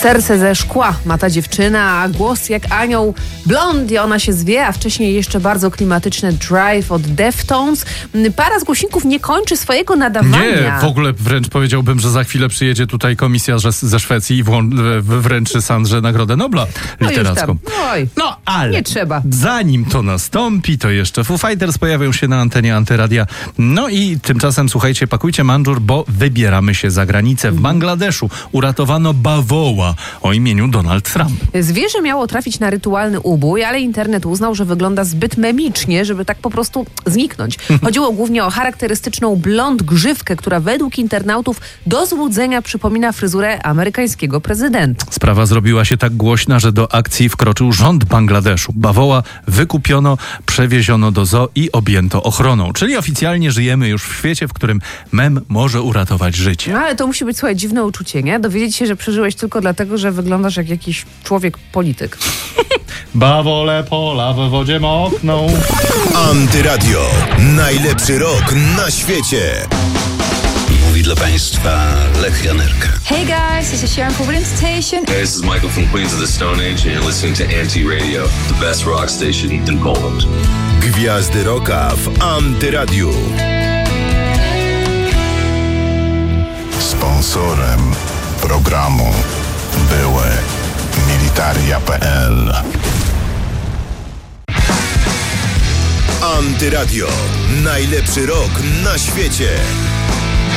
Serce ze szkła ma ta dziewczyna, a głos jak anioł Blondie, ona się zwie, a wcześniej jeszcze bardzo klimatyczny Drive od Deftones. Para z głosników nie kończy swojego nadawania. Nie, w ogóle wręcz powiedziałbym, że za chwilę przyjedzie tutaj komisja ze Szwecji i wręczy Sandrze Nagrodę Nobla literacką. No ale nie trzeba. Zanim to nastąpi, to jeszcze Foo Fighters pojawią się na antenie Antyradia. No i tymczasem, słuchajcie, pakujcie mandżur, bo wybieramy się za granicę. W Bangladeszu uratowano bawoła o imieniu Donald Trump. Zwierzę miało trafić na rytualny ubój, ale internet uznał, że wygląda zbyt memicznie, żeby tak po prostu zniknąć. Chodziło głównie o charakterystyczną blond grzywkę, która według internautów do złudzenia przypomina fryzurę amerykańskiego prezydenta. Sprawa zrobiła się tak głośna, że do akcji wkroczył rząd Bangladeszu. Bawoła wykupiono, przewieziono do zoo i objęto ochroną. Czyli oficjalnie żyjemy już w świecie, w którym mem może uratować życie. No ale to musi być, słuchaj, dziwne uczucie, nie? Dowiedzieć się, że przeżyłeś tylko dlatego, że wyglądasz jak jakiś człowiek polityk. Bawole pola w wodzie mokną. Antyradio. Najlepszy rok na świecie. Mówi dla Państwa Lech Janerka. Hey guys, this is Sharon from Williams Station. Hey, this is Michael from Queens of the Stone Age and you're listening to Anti-Radio, the best rock station in Poland. Gwiazdy rocka w Antyradiu. Sponsorem programu były Militaria.pl. Antyradio. Najlepszy rok na świecie.